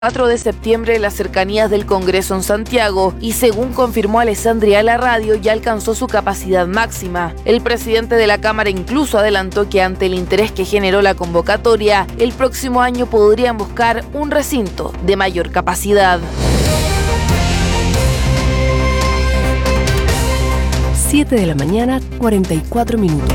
4 de septiembre en las cercanías del Congreso en Santiago y según confirmó Alessandria a la radio ya alcanzó su capacidad máxima. El presidente de la Cámara incluso adelantó que ante el interés que generó la convocatoria, el próximo año podrían buscar un recinto de mayor capacidad. 7 de la mañana, 44 minutos.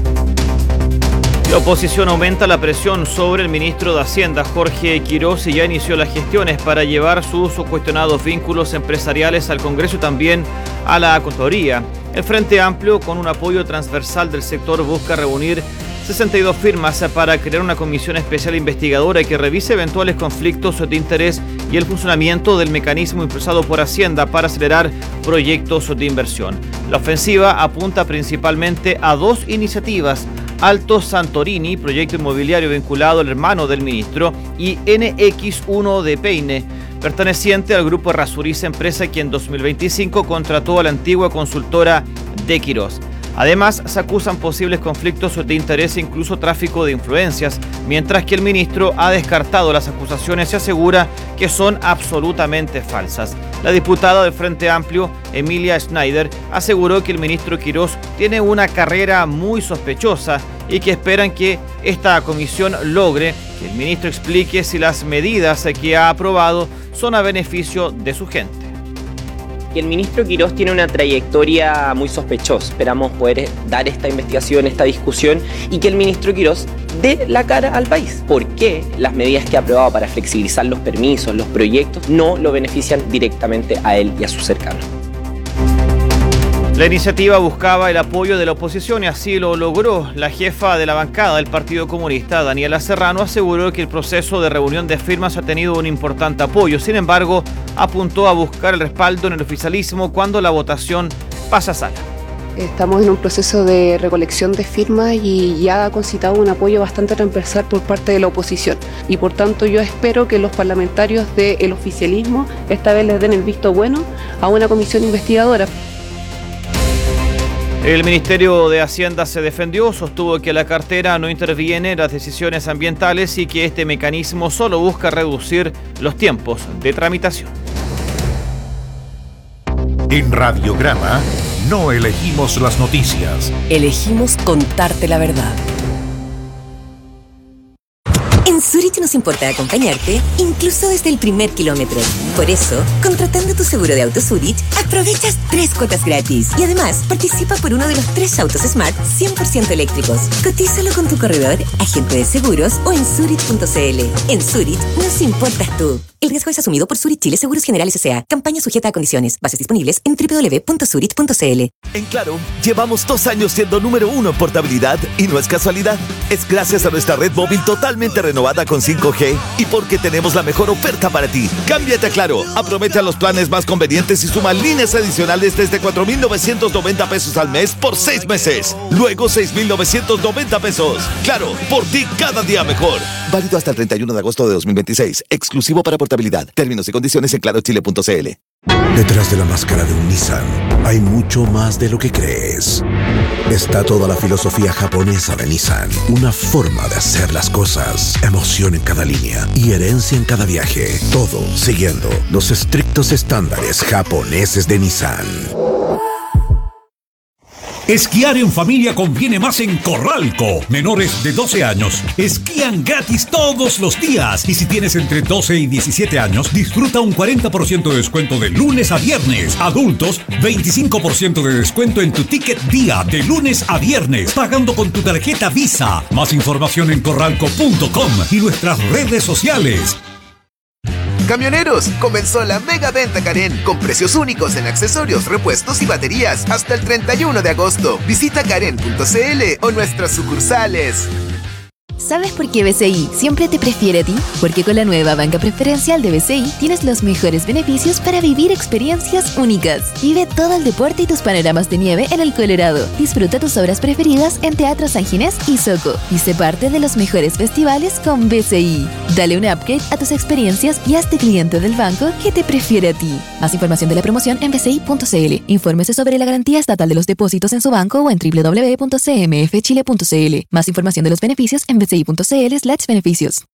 La oposición aumenta la presión sobre el ministro de Hacienda, Jorge Quirós, y ya inició las gestiones para llevar sus cuestionados vínculos empresariales al Congreso y también a la Contraloría. El Frente Amplio, con un apoyo transversal del sector, busca reunir 62 firmas para crear una comisión especial investigadora que revise eventuales conflictos de interés y el funcionamiento del mecanismo impulsado por Hacienda para acelerar proyectos de inversión. La ofensiva apunta principalmente a dos iniciativas: Alto Santorini, proyecto inmobiliario vinculado al hermano del ministro, y NX1 de Peine, perteneciente al grupo Errázuriz, empresa que en 2025 contrató a la antigua consultora de Quirós. Además, se acusan posibles conflictos de interés e incluso tráfico de influencias, mientras que el ministro ha descartado las acusaciones y asegura que son absolutamente falsas. La diputada del Frente Amplio, Emilia Schneider, aseguró que el ministro Quirós tiene una carrera muy sospechosa y que esperan que esta comisión logre que el ministro explique si las medidas que ha aprobado son a beneficio de su gente. El ministro Quirós tiene una trayectoria muy sospechosa. Esperamos poder dar esta investigación, esta discusión, y que el ministro Quirós dé la cara al país. ¿Por qué las medidas que ha aprobado para flexibilizar los permisos, los proyectos, no lo benefician directamente a él y a sus cercanos? La iniciativa buscaba el apoyo de la oposición y así lo logró. La jefa de la bancada del Partido Comunista, Daniela Serrano, aseguró que el proceso de reunión de firmas ha tenido un importante apoyo. Sin embargo, apuntó a buscar el respaldo en el oficialismo cuando la votación pasa a sala. Estamos en un proceso de recolección de firmas y ya ha concitado un apoyo bastante transversal por parte de la oposición. Y por tanto yo espero que los parlamentarios del oficialismo esta vez les den el visto bueno a una comisión investigadora. El Ministerio de Hacienda se defendió, sostuvo que la cartera no interviene en las decisiones ambientales y que este mecanismo solo busca reducir los tiempos de tramitación. En Radiograma no elegimos las noticias. Elegimos contarte la verdad. En Zurich nos importa acompañarte, incluso desde el primer kilómetro. Por eso, contratando tu seguro de auto Zurich, aprovechas 3 cuotas gratis. Y además, participa por uno de los 3 autos Smart 100% eléctricos. Cotízalo con tu corredor, agente de seguros o en Zurich.cl. En Zurich nos importas tú. El riesgo es asumido por Zurich Chile Seguros Generales S.A. Campaña sujeta a condiciones. Bases disponibles en www.zurich.cl. En Claro, llevamos 2 años siendo número 1 en portabilidad y no es casualidad. Es gracias a nuestra red móvil totalmente renovada con 5G y porque tenemos la mejor oferta para ti. Cámbiate a Claro, aprovecha los planes más convenientes y suma líneas adicionales desde 4,990 pesos al mes por 6 meses. Luego 6,990 pesos. Claro, por ti cada día mejor. Válido hasta el 31 de agosto de 2026. Exclusivo para portabilidad. Términos y condiciones en clarochile.cl. Detrás de la máscara de un Nissan hay mucho más de lo que crees. Está toda la filosofía japonesa de Nissan, una forma de hacer las cosas, emoción en cada línea y herencia en cada viaje, todo siguiendo los estrictos estándares japoneses de Nissan. Esquiar en familia conviene más en Corralco. Menores de 12 años esquían gratis todos los días. Y si tienes entre 12 y 17 años, disfruta un 40% de descuento de lunes a viernes. Adultos, 25% de descuento en tu ticket día de lunes a viernes, pagando con tu tarjeta Visa. Más información en corralco.com y nuestras redes sociales. Camioneros, comenzó la mega venta Karen con precios únicos en accesorios, repuestos y baterías hasta el 31 de agosto. Visita karen.cl o nuestras sucursales. ¿Sabes por qué BCI siempre te prefiere a ti? Porque con la nueva banca preferencial de BCI tienes los mejores beneficios para vivir experiencias únicas. Vive todo el deporte y tus panoramas de nieve en el Colorado. Disfruta tus obras preferidas en Teatro San Ginés y Soco. Y sé parte de los mejores festivales con BCI. Dale un upgrade a tus experiencias y hazte cliente del banco que te prefiere a ti. Más información de la promoción en bci.cl. Infórmese sobre la garantía estatal de los depósitos en su banco o en www.cmfchile.cl. Más información de los beneficios en bci.cl/beneficios.